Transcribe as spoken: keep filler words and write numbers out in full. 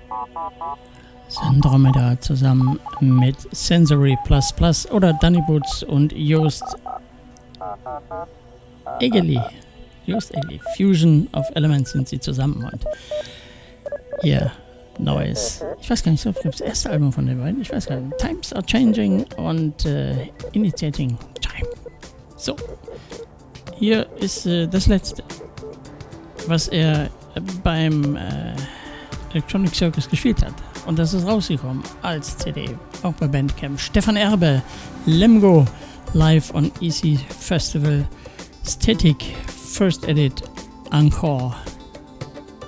Andromeda zusammen mit Sensory Plus Plus oder Danny Boots und Joost Egeli. Joost Egeli. Fusion of Elements sind sie zusammen und ihr neues, ich weiß gar nicht, ob das erste Album von den beiden, ich weiß gar nicht, Times Are Changing und äh, Initiating Time. So, hier ist äh, das letzte, was er beim äh, Electronic Circus gespielt hat. Und das ist rausgekommen als C D, auch bei Bandcamp. Stefan Erbe, Lemgo, live on Easy Festival, Static, First Edit, Encore.